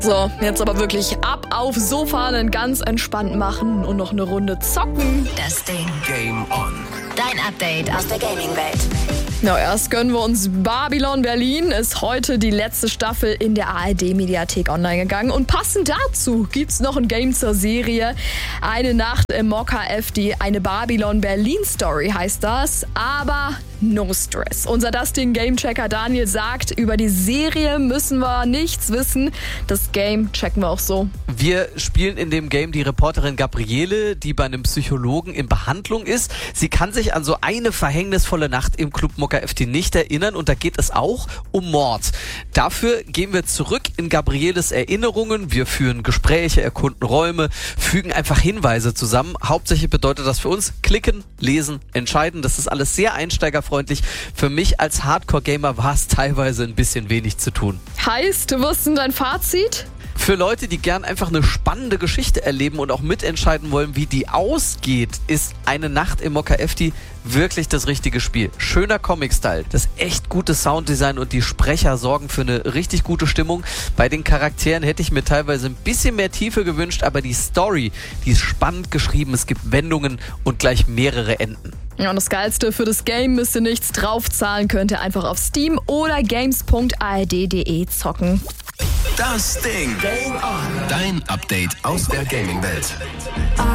So, jetzt aber wirklich ab auf Sofa, einen ganz entspannt machen und noch eine Runde zocken. Das Ding. Game On. Dein Update aus der Gaming-Welt. Na, erst gönnen wir uns Babylon Berlin. Ist heute die letzte Staffel in der ARD-Mediathek online gegangen. Und passend dazu gibt's noch ein Game zur Serie. Eine Nacht im Mokka FD, eine Babylon Berlin Story heißt das. Aber no stress. Unser Dustin Gamechecker Daniel sagt, über die Serie müssen wir nichts wissen. Das Game checken wir auch so. Wir spielen in dem Game die Reporterin Gabriele, die bei einem Psychologen in Behandlung ist. Sie kann sich an so eine verhängnisvolle Nacht im Club Mokka FD nicht erinnern und da geht es auch um Mord. Dafür gehen wir zurück in Gabrieles Erinnerungen. Wir führen Gespräche, erkunden Räume, fügen einfach Hinweise zusammen. Hauptsächlich bedeutet das für uns klicken, lesen, entscheiden. Das ist alles sehr einsteigerfreundlich. Für mich als Hardcore-Gamer war es teilweise ein bisschen wenig zu tun. Heißt, was ist denn dein Fazit? Für Leute, die gern einfach eine spannende Geschichte erleben und auch mitentscheiden wollen, wie die ausgeht, ist eine Nacht im Mokka FD wirklich das richtige Spiel. Schöner Comic-Style, das echt gute Sounddesign und die Sprecher sorgen für eine richtig gute Stimmung. Bei den Charakteren hätte ich mir teilweise ein bisschen mehr Tiefe gewünscht, aber die Story, die ist spannend geschrieben, es gibt Wendungen und gleich mehrere Enden. Ja, und das Geilste, für das Game müsst ihr nichts draufzahlen, könnt ihr einfach auf Steam oder games.ard.de zocken. Das Ding. Game On. Dein Update aus der Gaming-Welt.